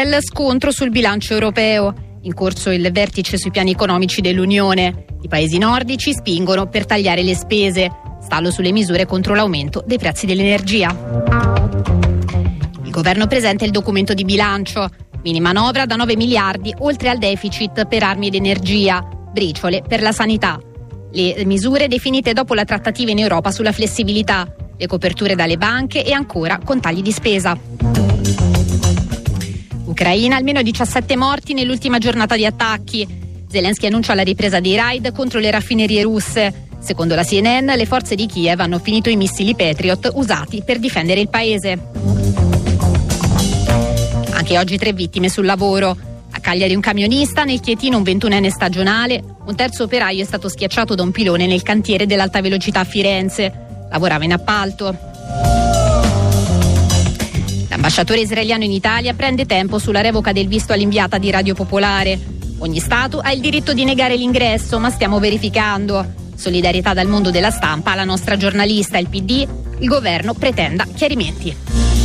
Bruxelles, scontro sul bilancio europeo. In corso il vertice sui piani economici dell'Unione. I paesi nordici spingono per tagliare le spese. Stallo sulle misure contro l'aumento dei prezzi dell'energia. Il governo presenta il documento di bilancio. Mini manovra da 9 miliardi, oltre al deficit per armi ed energia. Briciole per la sanità. Le misure definite dopo la trattativa in Europa sulla flessibilità. Le coperture dalle banche e ancora con tagli di spesa. Ucraina, almeno 17 morti nell'ultima giornata di attacchi. Zelensky annuncia la ripresa dei raid contro le raffinerie russe. Secondo la CNN, le forze di Kiev hanno finito i missili Patriot usati per difendere il paese. Anche oggi 3 vittime sul lavoro. A Cagliari un camionista, nel Chietino un 21enne stagionale. Un terzo operaio è stato schiacciato da un pilone nel cantiere dell'alta velocità a Firenze. Lavorava in appalto. L'ambasciatore israeliano in Italia prende tempo sulla revoca del visto all'inviata di Radio Popolare. Ogni Stato ha il diritto di negare l'ingresso, ma stiamo verificando. Solidarietà dal mondo della stampa alla nostra giornalista, il PD. Il governo pretenda chiarimenti.